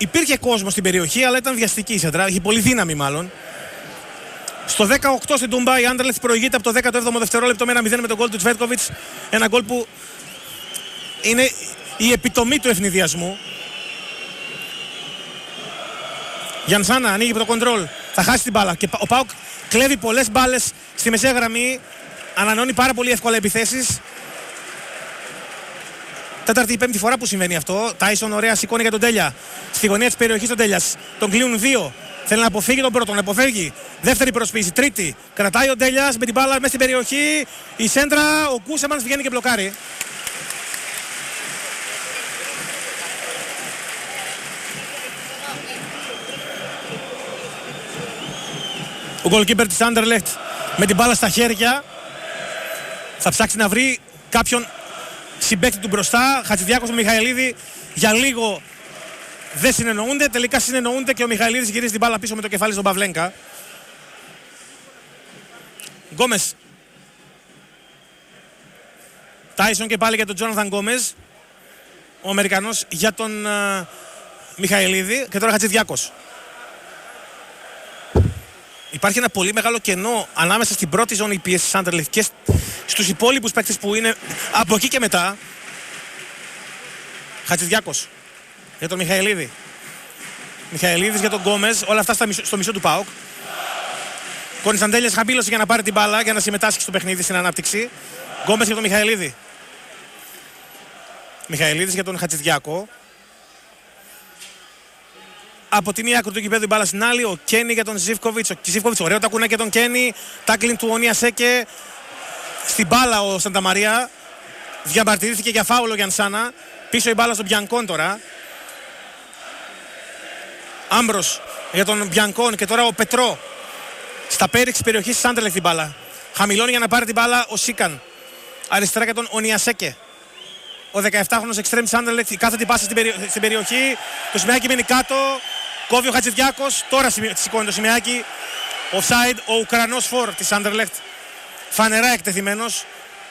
υπήρχε κόσμο στην περιοχή, αλλά ήταν βιαστική η σέντρα. Είχε πολύ δύναμη μάλλον. Στο 18 στην Τούμπα η Άντερλεχτ προηγείται από το 17ο δευτερόλεπτο με 1-0 με τον γκολ του Τσβέτκοβιτς. Ένα γκολ που είναι η επιτομή του ευνηδιασμού. Γιανσάνα ανοίγει από το κοντρόλ. Θα χάσει την μπάλα. Και ο ΠΑΟΚ κλέβει πολλές μπάλες στη μεσαία γραμμή. Ανανεώνει πάρα πολύ εύκολα επιθέσεις. Τέταρτη ή πέμπτη φορά που συμβαίνει αυτό. Τάισον ωραία σηκώνει για τον Τέλια. Στη γωνία της περιοχής τον Τέλιας. Τον κλείνουν δύο. Θέλει να αποφύγει τον πρώτο, τον αποφεύγει. Δεύτερη προσποίηση. Τρίτη. Κρατάει ο Τέλιας με την μπάλα μέσα στην περιοχή. Η σέντρα. Ο Κούσεμανς βγαίνει και μπλοκάρει. Ο goalkeeper της Anderlecht με την μπάλα στα χέρια θα ψάξει να βρει κάποιον συμπαίκτη του μπροστά. Χατζηδιάκος με Μιχαηλίδη για λίγο δεν συνεννοούνται. Τελικά συνεννοούνται και ο Μιχαηλίδης γυρίζει την μπάλα πίσω με το κεφάλι στον Παυλένκα. Γκόμες. Τάισον και πάλι για τον Τζόναθαν Γκόμες. Ο Αμερικανός για τον Μιχαηλίδη. Και τώρα Χατζηδιάκος. Υπάρχει ένα πολύ μεγάλο κενό ανάμεσα στην πρώτη ζώνη πίεσης της Anderlecht και στους υπόλοιπους παίκτες που είναι από εκεί και μετά. Χατζηδιάκος για τον Μιχαηλίδη. Μιχαηλίδης για τον Γκόμες. Όλα αυτά στο μισό του ΠΑΟΚ. Κονισταντέλιας χαμήλωσε για να πάρει την μπάλα για να συμμετάσχει στο παιχνίδι στην ανάπτυξη. Γκόμες για τον Μιχαηλίδη. Μιχαηλίδης για τον Χατζηδιάκο. Από τη μία άκρη του γηπέδου η μπάλα στην άλλη. Ο Κένι για τον Ζίβκοβιτς. Ο Ζίβκοβιτς ωραίο τακουνάκι για τον Κένι. Τάκλιν του Ονία Σέκε. Στην μπάλα ο Σανταμαρία. Διαμαρτυρήθηκε για φάουλο Γιανσάνα. Πίσω η μπάλα στον Μπιανκόν τώρα. Άμπρος για τον Μπιανκόν και τώρα ο Πετρό. Στα πέριξ της περιοχής της Anderlecht την μπάλα. Χαμηλώνει για να πάρει την μπάλα ο Σίκαν. Αριστερά για τον Ονία Σέκε. Ο 17χρονος εξτρέμ της Anderlecht, κάθεται πάσα στην περιοχή. Το Σιμεάκι μένει κάτω. Κόβει ο Χατζηδιάκος. Τώρα σηκώνει το Σιμεάκι. Offside ο Ουκρανός φορ της Anderlecht. Φανερά εκτεθειμένος.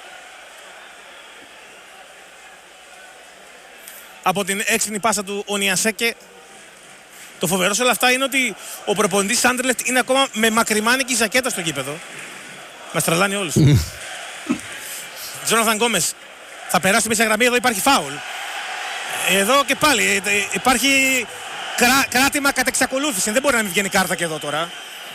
Από την έξυπνη πάσα του Ονιασέκε. Το φοβερό σε όλα αυτά είναι ότι ο προπονητής της Anderlecht είναι ακόμα με μακριμάνικη ζακέτα στο γήπεδο. Μας τρελάνει όλους. Τζόναθαν Γκόμες. Θα περάσει μέσα γραμμή, εδώ υπάρχει φάουλ. Εδώ και πάλι υπάρχει κράτημα κατά εξακολούθηση. Δεν μπορεί να μην βγαίνει κάρτα και εδώ τώρα.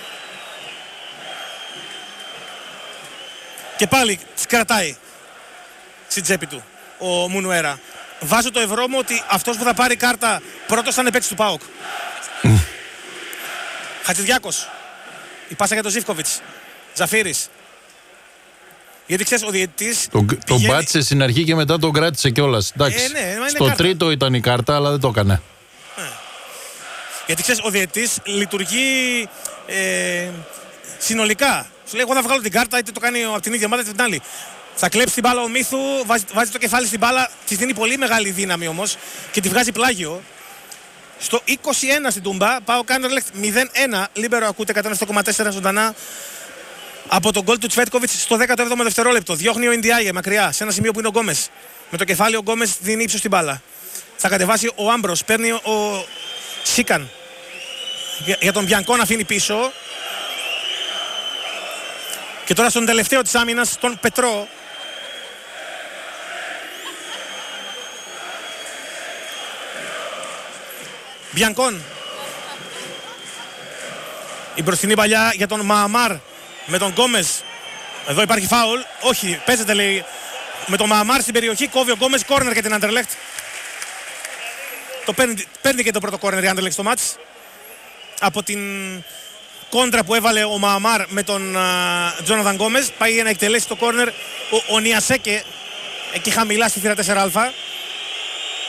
Και πάλι κρατάει στην τσέπη του ο Μουνουέρα. Βάζω το ευρώ μου ότι αυτός που θα πάρει κάρτα πρώτος θα είναι παίκτης του ΠΑΟΚ. Χατζηδιάκος. Η πάσα για τον Ζίβκοβιτς. Ζαφύρης. Γιατί ξέρεις ο διαιτητής τον πάτησε στην αρχή και μετά τον κράτησε κιόλας. Εντάξει, ναι, στο κάρτα. τρίτο ήταν η κάρτα, αλλά δεν το έκανε. Γιατί ξέρεις ο διαιτητής λειτουργεί συνολικά. Σου λέει εγώ θα βγάλω την κάρτα, είτε το κάνει από την ίδια ομάδα είτε την άλλη. Θα κλέψει την μπάλα ο Μίθου, βάζει το κεφάλι στην μπάλα, της δίνει πολύ μεγάλη δύναμη όμως και τη βγάζει πλάγιο. Στο 21 στην Τούμπα, ΠΑΟΚ Anderlecht 0-1, Λίμπερο ακούτε 107,4 ζωντανά. Από τον γκολ του Τσβέτκοβιτς στο 17ο δευτερόλεπτο. Διώχνει ο Ιντιάγε μακριά σε ένα σημείο που είναι ο Γκόμες. Με το κεφάλι ο Γκόμες δίνει ύψος στην μπάλα. Θα κατεβάσει ο Άμπρος, παίρνει ο Σίκαν. Για τον Μπιανκόν αφήνει πίσω. Και τώρα στον τελευταίο της άμυνας, τον Πετρό. Μπιανκόν. Η μπροστινή παλιά για τον Μααμάρ. Με τον Γκόμες. Εδώ υπάρχει φάουλ. Όχι, παίζεται λέει. Με τον Μααμάρ στην περιοχή. Κόβει ο Γκόμες. Κόρνερ για την Anderlecht. Το παίρνει και το πρώτο κόρνερ η Anderlecht στο μάτς. Από την κόντρα που έβαλε ο Μααμάρ με τον Τζόναθαν Γκόμες. Πάει για να εκτελέσει το κόρνερ ο Ονιασέκε. Εκεί χαμηλά στη θύρα 4α.